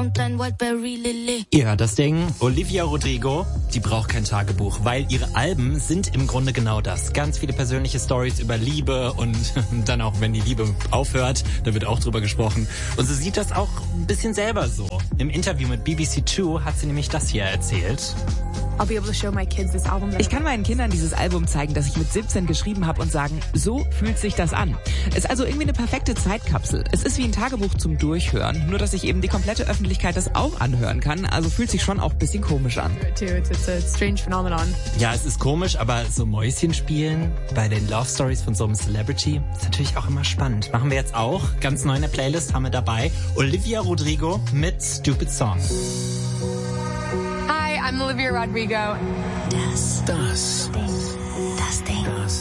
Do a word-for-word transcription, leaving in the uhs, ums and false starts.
und ein Wildberry Lily. Ihr hört das Ding. Olivia Rodrigo, die braucht kein Tagebuch, weil ihre Alben sind im Grunde genau das. Ganz viele persönliche Stories über Liebe und dann auch, wenn die Liebe aufhört, da wird auch drüber gesprochen. Und sie sieht das auch ein bisschen selber so. Im Interview mit B B C Two hat sie nämlich das hier erzählt. Ich kann meinen Kindern dieses Album zeigen, das ich mit siebzehn geschrieben habe und sagen, so fühlt sich das an. Es ist also irgendwie eine perfekte Zeitkapsel. Es ist wie ein Tagebuch zum Durchhören, nur dass sich eben die komplette Öffentlichkeit das auch anhören kann. Also fühlt sich schon auch ein bisschen komisch an. Ja, es ist komisch, aber so Mäuschen spielen bei den Love Stories von so einem Celebrity ist natürlich auch immer spannend. Machen wir jetzt auch. Ganz neu in der Playlist haben wir dabei Olivia Rodrigo mit Stupid Song. I'm Olivia Rodrigo. Das, das, Ding, das Ding.